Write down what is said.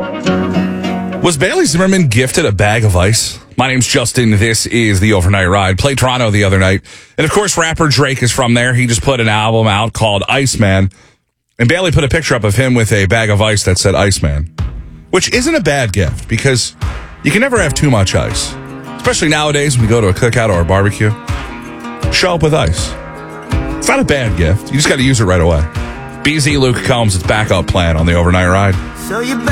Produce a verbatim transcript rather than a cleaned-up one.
Was Bailey Zimmerman gifted a bag of ice? My name's Justin. This is The Overnight Ride. Played Toronto the other night. And, of course, rapper Drake is from there. He just put an album out called Iceman. And Bailey put a picture up of him with a bag of ice that said Iceman, which isn't a bad gift because you can never have too much ice, especially nowadays when you go to a cookout or a barbecue. Show up with ice. It's not a bad gift. You just got to use it right away. B Z Luke Combs, its backup plan on The Overnight Ride. So you